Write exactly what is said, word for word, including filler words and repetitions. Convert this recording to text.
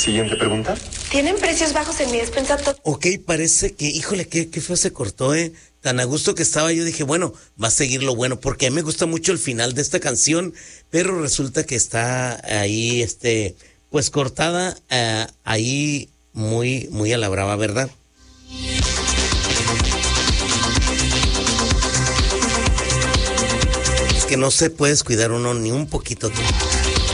Siguiente pregunta. ¿Tienen precios bajos en mi despensa? To- Ok, parece que, híjole, qué, qué feo se cortó, ¿eh? Tan a gusto que estaba, yo dije, bueno, va a seguir lo bueno, porque a mí me gusta mucho el final de esta canción, pero resulta que está ahí, este, pues cortada, uh, ahí muy, muy a la brava, ¿verdad? Es que no se puede descuidar uno ni un poquito.